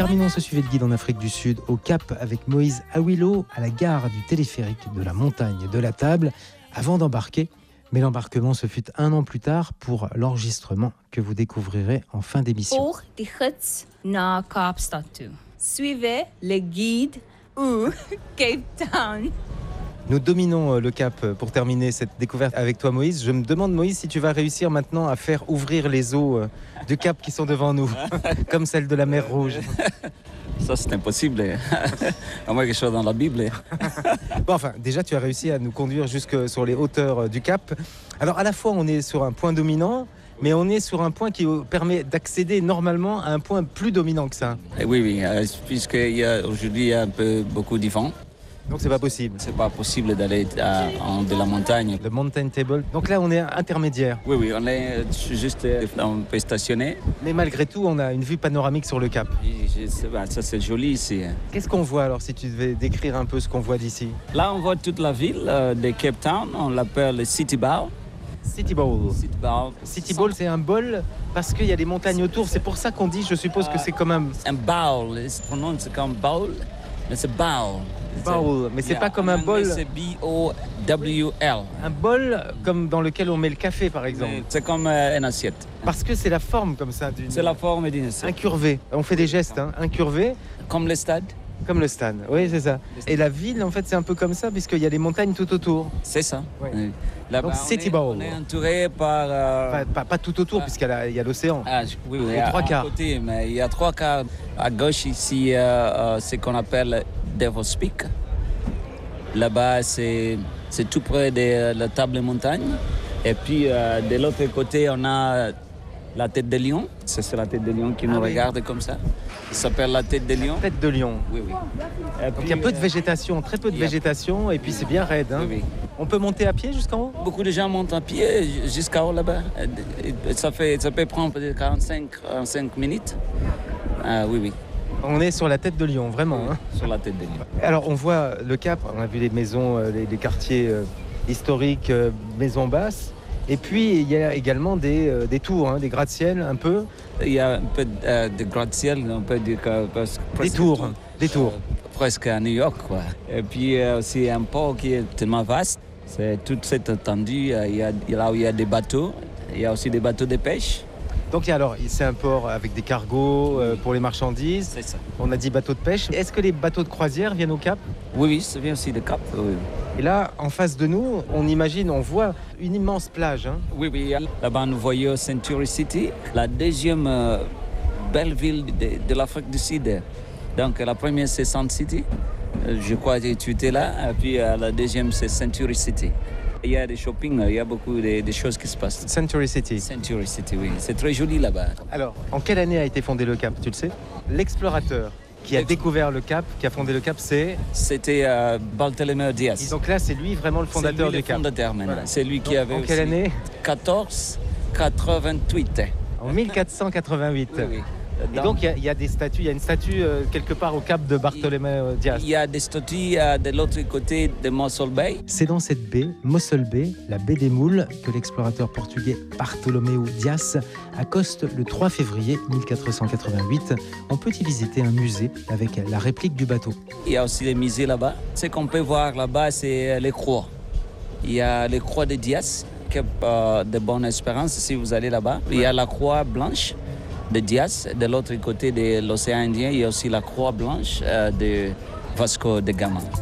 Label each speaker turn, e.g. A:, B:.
A: terminons ce suivi de guide en Afrique du Sud au Cap avec Moïse Awilo à la gare du téléphérique de la montagne de la Table avant d'embarquer. Mais l'embarquement se fut 1 an plus tard pour l'enregistrement que vous découvrirez en fin d'émission.
B: Volg die gids naar Kaapstad toe. Suivez le guide ou Cape Town.
A: Nous dominons le Cap pour terminer cette découverte avec toi Moïse. Je me demande Moïse si tu vas réussir maintenant à faire ouvrir les eaux du Cap qui sont devant nous, comme celles de la mer Rouge.
C: Ça, c'est impossible. À moins que je sois dans la Bible.
A: Bon, enfin, déjà, tu as réussi à nous conduire jusque sur les hauteurs du Cap. Alors, à la fois, on est sur un point dominant, mais on est sur un point qui permet d'accéder normalement à un point plus dominant que ça.
C: Et oui, puisqu'aujourd'hui, il y a beaucoup de vent.
A: Donc, c'est pas possible.
C: C'est pas possible d'aller de la montagne.
A: Le mountain table. Donc là, on est intermédiaire.
C: Oui, on est juste un peu stationné.
A: Mais malgré tout, on a une vue panoramique sur le Cap.
C: Ça, c'est joli ici.
A: Qu'est-ce qu'on voit alors, si tu devais décrire un peu ce qu'on voit d'ici?
C: Là, on voit toute la ville de Cape Town. On l'appelle le City Bowl.
A: City Bowl.
C: City Bowl.
A: City Bowl, c'est un bol parce qu'il y a des montagnes autour. C'est pour ça qu'on dit, je suppose que c'est comme un
C: bowl. Il se prononce comme bowl, mais c'est bowl.
A: Bowl, mais c'est pas comme un bol.
C: C'est B-O-W-L.
A: Un bol comme dans lequel on met le café, par exemple.
C: C'est comme une assiette.
A: Parce que c'est la forme comme ça.
C: C'est la forme d'une assiette.
A: Incurvé. On fait des gestes, incurvé.
C: Comme le stade.
A: Comme le stade, oui, c'est ça. Et la ville, en fait, c'est un peu comme ça, puisqu'il y a les montagnes tout autour.
C: C'est ça.
A: Oui.
C: Oui.
A: Donc, City Bowl.
C: On est entouré par...
A: Pas tout autour, puisqu'il y a l'océan.
C: Oui,
A: il y a 3 quarts.
C: Côté, mais il y a 3 quarts. À gauche, ici, ce qu'on appelle Devil's Peak. Là-bas, c'est tout près de la table montagne. Et puis, de l'autre côté, on a la tête de lion. C'est la tête de lion qui nous regarde comme ça. Ça s'appelle la tête de lion.
A: Tête de lion.
C: Oui.
A: Et puis, il y a peu de végétation, très peu de végétation, et puis c'est bien raide.
C: Oui.
A: On peut monter à pied jusqu'en haut?
C: Beaucoup de gens montent à pied jusqu'à haut là-bas. Ça peut prendre peut-être 45 minutes. Oui.
A: On est sur la tête de lion, vraiment.
C: Sur la tête de lion.
A: Alors, on voit le Cap, on a vu les maisons, les quartiers historiques, maisons basses. Et puis, il y a également des tours, des gratte-ciel un peu.
C: Il y a un peu de gratte-ciel, on peut dire que...
A: Des tours.
C: Presque à New York, quoi. Et puis, aussi un port qui est tellement vaste. C'est toute cette étendue. Là où il y a des bateaux, il y a aussi des bateaux de pêche.
A: Donc alors, c'est un port avec des cargos pour les marchandises.
C: C'est ça.
A: On a dit bateaux de pêche. Est-ce que les bateaux de croisière viennent au Cap?
C: Oui, ça vient aussi de Cap. Oui.
A: Et là, en face de nous, on voit une immense plage.
C: Oui. Là-bas, nous voyons Century City, la deuxième belle ville de l'Afrique du Sud. Donc, la première, c'est Sun City. Je crois que tu étais là. Et puis, la deuxième, c'est Century City. Il y a des shopping, il y a beaucoup de choses qui se passent.
A: Century City.
C: Century City, oui. C'est très joli là-bas.
A: Alors, en quelle année a été fondé le Cap, tu le sais? L'explorateur qui a découvert le Cap, qui a fondé le Cap,
C: C'était Bartholomew Diaz.
A: Et donc là, c'est lui vraiment le fondateur du Cap.
C: Voilà. C'est lui qui avait
A: en quelle année?
C: 1488.
A: En 1488.
C: Oui.
A: Et donc, il y a des statues, il y a une statue quelque part au Cap de Bartholomew Diaz.
C: Il y a des statues de l'autre côté de Mossel Bay.
A: C'est dans cette baie, Mossel Bay, la baie des Moules, que l'explorateur portugais Bartholomew Diaz accoste le 3 février 1488. On peut y visiter un musée avec la réplique du bateau.
C: Il y a aussi des musées là-bas. Ce qu'on peut voir là-bas, c'est les croix. Il y a les croix de Diaz, Cap de Bonne-Espérance, si vous allez là-bas. Il y a la croix blanche de Diaz. De l'autre côté de l'océan Indien, il y a aussi la croix blanche de Vasco de Gama.